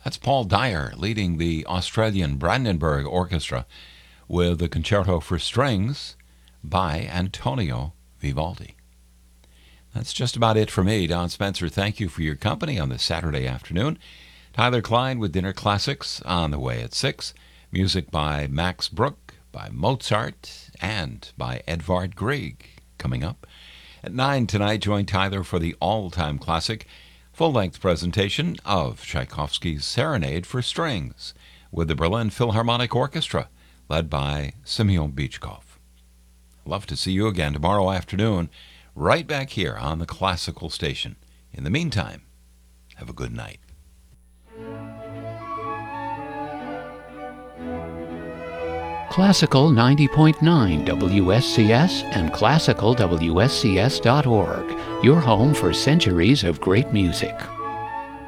That's Paul Dyer leading the Australian Brandenburg Orchestra with the Concerto for Strings by Antonio Vivaldi. That's just about it for me, Don Spencer. Thank you for your company on this Saturday afternoon. Tyler Klein with Dinner Classics on the way at 6. Music by Max Bruch, by Mozart, and by Edvard Grieg coming up. At 9 tonight, join Tyler for the all-time classic full-length presentation of Tchaikovsky's Serenade for Strings with the Berlin Philharmonic Orchestra, led by Semyon Bychkov. Love to see you again tomorrow afternoon, right back here on the Classical Station. In the meantime, have a good night. Classical 90.9 WSCS and classicalwscs.org, your home for centuries of great music.